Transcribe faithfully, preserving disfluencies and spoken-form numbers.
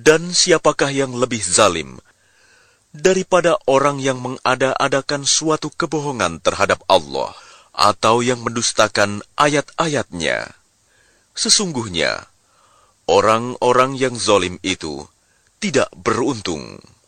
Dan siapakah yang lebih zalim daripada orang yang mengada-adakan suatu kebohongan terhadap Allah atau yang mendustakan ayat-ayatnya? Sesungguhnya, orang-orang yang zalim itu tidak beruntung.